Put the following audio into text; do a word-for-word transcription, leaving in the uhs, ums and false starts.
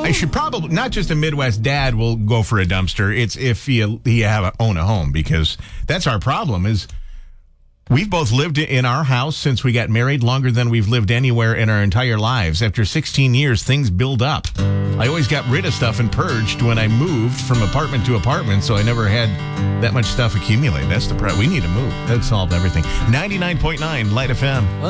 I should probably, not just a Midwest dad will go for a dumpster. It's if you, you have a, own a home, because that's our problem is we've both lived in our house since we got married longer than we've lived anywhere in our entire lives. After sixteen years, things build up. I always got rid of stuff and purged when I moved from apartment to apartment, so I never had that much stuff accumulate. That's the problem. We need to move. That solved everything. ninety-nine point nine Light F M.